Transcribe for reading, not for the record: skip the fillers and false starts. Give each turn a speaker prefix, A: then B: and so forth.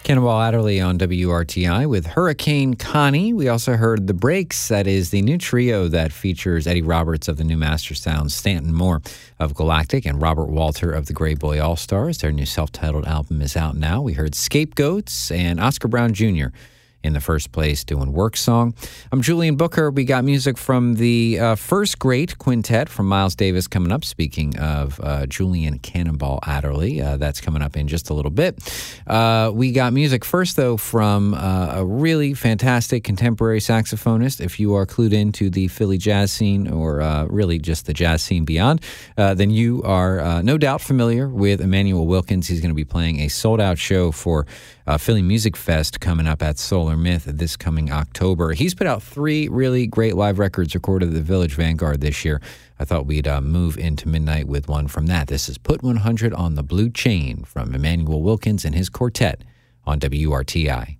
A: Cannonball Adderley on WRTI with Hurricane Connie. We also heard The Breaks. That is the new trio that features Eddie Roberts of the New Master Sound, Stanton Moore of Galactic, and Robert Walter of the Grey Boy All-Stars. Their new self-titled album is out now. We heard Scapegoats and Oscar Brown Jr. in the first place doing Work Song. I'm Julian Booker. We got music from the First Great Quintet from Miles Davis coming up. Speaking of Julian Cannonball Adderley, that's coming up in just a little bit. We got music first, though, from a really fantastic contemporary saxophonist. If you are clued into the Philly jazz scene or really just the jazz scene beyond, then you are no doubt familiar with Emmanuel Wilkins. He's going to be playing a sold-out show for Philly Music Fest coming up at Solar Myth this coming October. He's put out 3 really great live records recorded at the Village Vanguard this year. I thought we'd move into midnight with one from that. This is Put 100 on the Blue Chain from Emmanuel Wilkins and his quartet on WRTI.